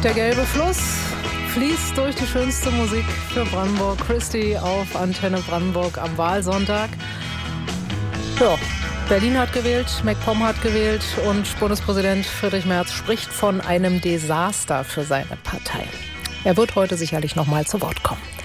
Der gelbe Fluss fließt durch die schönste Musik für Brandenburg. Christy auf Antenne Brandenburg am Wahlsonntag. Ja, Berlin hat gewählt, MacPom hat gewählt und Bundespräsident Friedrich Merz spricht von einem Desaster für seine Partei. Er wird heute sicherlich noch mal zu Wort kommen.